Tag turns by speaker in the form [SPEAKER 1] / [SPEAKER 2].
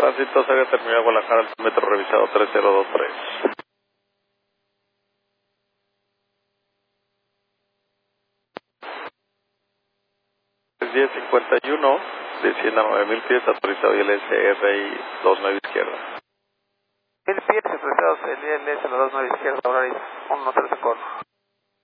[SPEAKER 1] Tránsito Salida Terminal Guadalajara, metro revisado 3023. 1051, descienda 9000 pies, autorizado ILS-RI 29 izquierda.
[SPEAKER 2] 1000 pies, autorizados el ILS 29 izquierda, horario 1 3 de corno.